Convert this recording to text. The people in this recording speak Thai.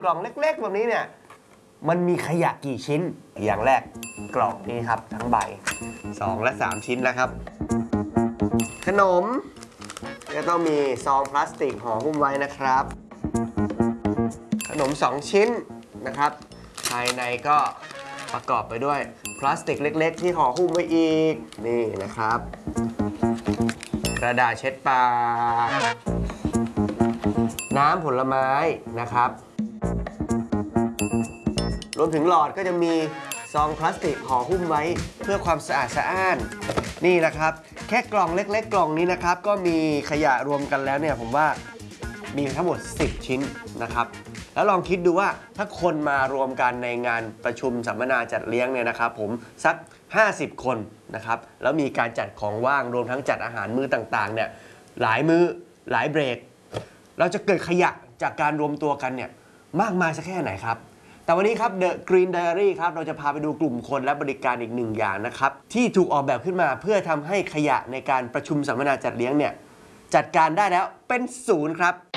กล่องเล็กๆแบบนี้เนี่ยมันมีขยะกี่ชิ้นอย่างแรกกล่องนี้ครับทั้งใบ2 และ 3 ชิ้นนะครับขนมก็ต้องมีซองพลาสติกห่อหุ้มไว้นะครับขนม2 ชิ้นนะครับภายในก็ประกอบไปด้วยพลาสติกเล็กๆที่ห่อหุ้มไว้อีกนี่นะครับกระดาษเช็ดปากน้ำผลไม้นะครับรวมถึงหลอดก็จะมีซองพลาสติกห่อหุ้มไว้เพื่อความสะอาดสะอ้านนี่นะครับแค่กล่องเล็กๆกล่องนี้นะครับก็มีขยะรวมกันแล้วเนี่ยผมว่ามีทั้งหมด10 ชิ้นนะครับแล้วลองคิดดูว่าถ้าคนมารวมกันในงานประชุมสัมมนาจัดเลี้ยงเนี่ยนะครับผมสัก50 คนนะครับแล้วมีการจัดของว่างรวมทั้งจัดอาหารมื้อต่างๆเนี่ยหลายมื้อหลายเบรกเราจะเกิดขยะจากการรวมตัวกันเนี่ยมากมายสักแค่ไหนครับแต่วันนี้ครับ The Green Diary ครับเราจะพาไปดูกลุ่มคนและบริการอีกหนึ่งอย่างนะครับที่ถูกออกแบบขึ้นมาเพื่อทำให้ขยะในการประชุมสัมมนาจัดเลี้ยงเนี่ยจัดการได้แล้วเป็น0ครับ